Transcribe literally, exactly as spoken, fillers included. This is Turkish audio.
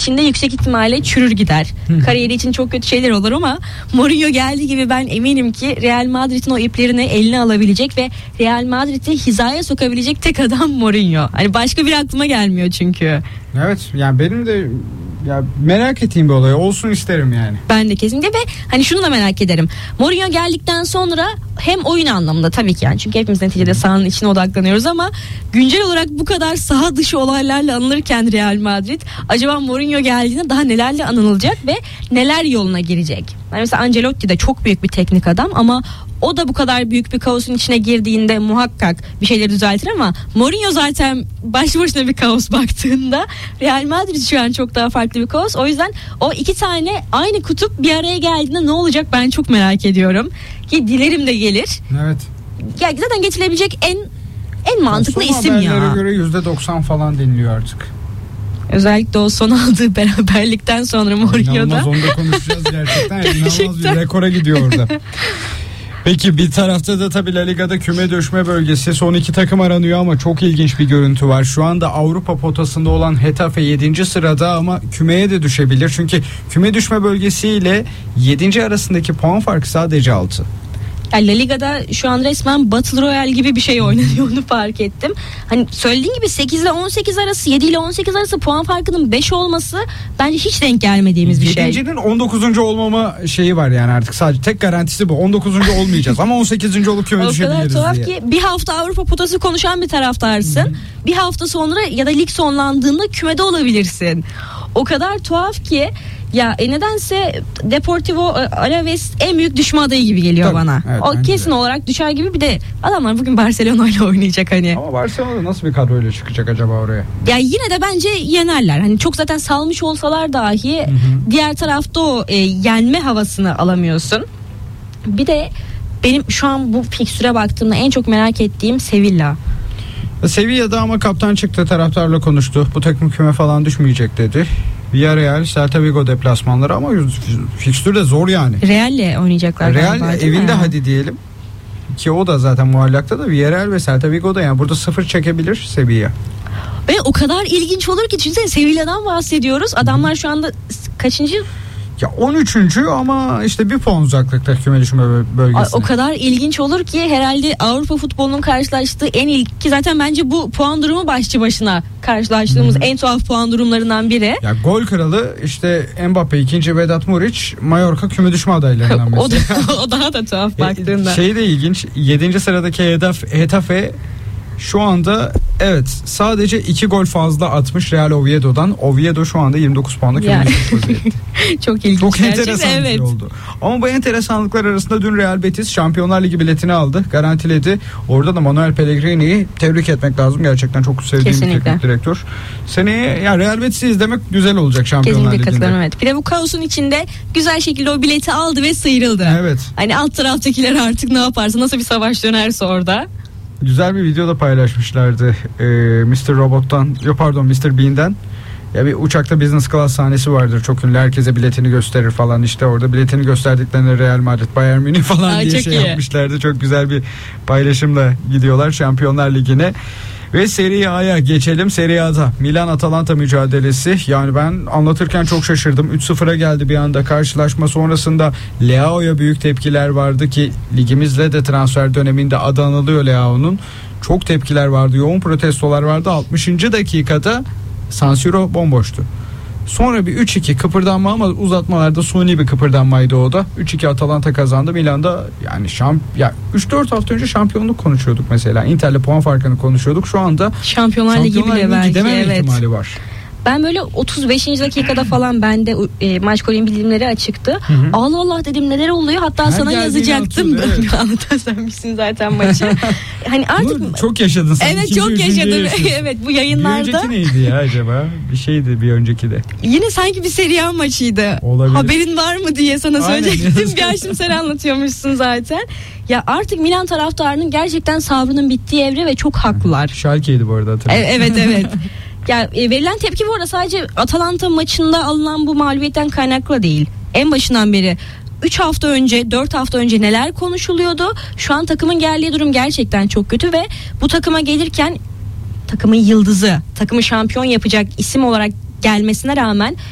içinde yüksek ihtimalle çürür gider. Kariyeri için çok kötü şeyler olur ama Mourinho geldiği gibi ben eminim ki Real Madrid'in o iplerini eline alabilecek ve Real Madrid'i hizaya sokabilecek tek adam Mourinho. Hani başka bir aklıma gelmiyor çünkü. Evet, yani benim de ya merak ettiğim bir olay olsun isterim yani. Ben de kesinlikle ve hani şunu da merak ederim. Mourinho geldikten sonra hem oyun anlamında tabii ki yani çünkü hepimiz neticede sahanın içine odaklanıyoruz ama güncel olarak bu kadar saha dışı olaylarla anılırken Real Madrid acaba Mourinho geldiğinde daha nelerle anılacak ve neler yoluna girecek? Yani mesela Ancelotti de çok büyük bir teknik adam ama o da bu kadar büyük bir kaosun içine girdiğinde muhakkak bir şeyleri düzeltir ama Mourinho zaten başlı başına bir kaos baktığında Real Madrid şu an çok daha farklı bir kaos. O yüzden o iki tane aynı kutup bir araya geldiğinde ne olacak ben çok merak ediyorum. Ki dilerim de gelir. Evet. Ya zaten getirilebilecek en en mantıklı son isim ya. haberlere göre yüzde doksan falan deniliyor artık. Özellikle o son aldığı beraberlikten sonra Mourinho'da. İnanılmaz, onu da konuşacağız gerçekten. İnanılmaz Gerçekten. bir rekora gidiyor orada. Peki bir tarafta da tabii La Liga'da küme düşme bölgesi, son iki takım aranıyor ama çok ilginç bir görüntü var. Şu anda Avrupa potasında olan Getafe yedinci sırada ama kümeye de düşebilir. Çünkü küme düşme bölgesiyle yedinci arasındaki puan farkı sadece altı. Yani La Liga'da şu an resmen Battle Royale gibi bir şey oynanıyor, onu fark ettim. Hani söylediğin gibi sekiz ile on sekiz arası, yedi ile on sekiz arası puan farkının beş olması bence hiç denk gelmediğimiz bir şey. yedincinin on dokuzuncu olmama şeyi var yani artık, sadece tek garantisi bu. on dokuzuncu olmayacağız ama on sekizinci olup küme düşebiliriz diye. O kadar tuhaf diye. ki bir hafta Avrupa potası konuşan bir taraftarsın. Hı-hı. Bir hafta sonra ya da lig sonlandığında kümede olabilirsin. O kadar tuhaf ki ya e, nedense Deportivo Alaves en büyük düşme adayı gibi geliyor Tabii, bana. Evet, o kesin de. olarak düşer gibi, bir de adamlar bugün Barcelona ile oynayacak hani. Ama Barcelona nasıl bir kadroyla çıkacak acaba oraya? Ya yine de bence yenerler. Hani çok zaten salmış olsalar dahi hı hı. diğer tarafta o e, yenme havasını alamıyorsun. Bir de benim şu an bu fikstüre baktığımda en çok merak ettiğim Sevilla. Sevilla'da ama kaptan çıktı, taraftarla konuştu. Bu takım küme falan düşmeyecek dedi. Villarreal, Celta Vigo deplasmanları ama fikstür de zor yani. Real'le oynayacaklar. Real evinde mi? Hadi diyelim. Ki o da zaten muallakta da Villarreal ve Celta Vigo'da, yani burada sıfır çekebilir Sevilla. Ve o kadar ilginç olur ki, düşünsene Sevilla'dan bahsediyoruz. Adamlar şu anda kaçıncı? Ya on üçüncü ama işte bir puan uzaklıkta küme düşme bölgesine. O kadar ilginç olur ki herhalde Avrupa futbolunun karşılaştığı en ilk, ki zaten bence bu puan durumu başçı başına karşılaştığımız Hı-hı. en tuhaf puan durumlarından biri. Ya gol kralı işte Mbappe, ikinci Vedat Muriç, Mallorca küme düşme adaylarından o, da, o daha da tuhaf baktığında. Şey de ilginç, yedinci sıradaki Getafe şu anda evet sadece iki gol fazla atmış Real Oviedo'dan. Oviedo şu anda yirmi dokuz puanla küme düşme vaziyette. Çok ilginç. Çok enteresan evet. bir şey oldu. Ama bu enteresanlıklar arasında dün Real Betis Şampiyonlar Ligi biletini aldı, garantiledi. Orada da Manuel Pellegrini'yi tebrik etmek lazım. Gerçekten çok sevdiğim Kesinlikle. bir teknik direktör. Seneye ya Real Betis'i izlemek güzel olacak Şampiyonlar Ligi'nde. Kesinlikle katılıyorum, evet. Bir de bu kaosun içinde güzel şekilde o bileti aldı ve sıyrıldı. Evet. Hani alt taraftakiler artık ne yaparsa, nasıl bir savaş dönerse orada. Güzel bir video da paylaşmışlardı ee, mister Robot'tan, yok pardon mister Bean'den. Ya bir uçakta business class sahnesi vardır çok ünlü, herkese biletini gösterir falan, işte orada biletini gösterdiklerinde Real Madrid, Bayern Münih falan Aa, diye şey iyi. yapmışlardı. Çok güzel bir paylaşımla gidiyorlar Şampiyonlar Ligi'ne. Ve Serie A'ya geçelim. Serie A'da Milan-Atalanta mücadelesi. Yani ben anlatırken çok şaşırdım. üç sıfıra geldi bir anda karşılaşma. Sonrasında Leao'ya büyük tepkiler vardı ki ligimizle de transfer döneminde adı anılıyor Leao'nun. Çok tepkiler vardı. Yoğun protestolar vardı. altmışıncı dakikada San Siro bomboştu. Sonra bir üç iki kıpırdanma ama uzatmalarda suni bir kıpırdanmaydı o da. üç iki Atalanta kazandı. Milan'da yani şamp ya üç dört hafta önce şampiyonluk konuşuyorduk mesela. Inter'le puan farkını konuşuyorduk. Şu anda Şampiyonlar Ligi bile belki gidememe evet. ihtimali var. Ben böyle otuz beşinci dakikada falan bende e, maç golün bildirimleri açıktı. Hı hı. Allah Allah dedim, neler oluyor? Hatta Her sana yazacaktım. Evet. Anlatabilmişsin zaten maçı. Hani artık bu, çok yaşadın sen. Evet, çok yaşadım. Evet, bu yayınlarda. Bir önceki neydi ya acaba? Bir şeydi bir önceki de. Yine sanki bir Serie A maçıydı. Olabilir. Haberin var mı diye sana söyleyecektim. Bir açtım, sen anlatıyormuşsun zaten. Ya artık Milan taraftarının gerçekten sabrının bittiği evre ve çok haklılar. Schalke'ydi bu arada, hatırlıyorum. Evet evet. Ya e, verilen tepki bu arada sadece Atalanta maçında alınan bu mağlubiyetten kaynaklı değil. En başından beri üç hafta önce, dört hafta önce neler konuşuluyordu? Şu an takımın geldiği durum gerçekten çok kötü ve bu takıma gelirken takımın yıldızı, takımı şampiyon yapacak isim olarak gelmesine rağmen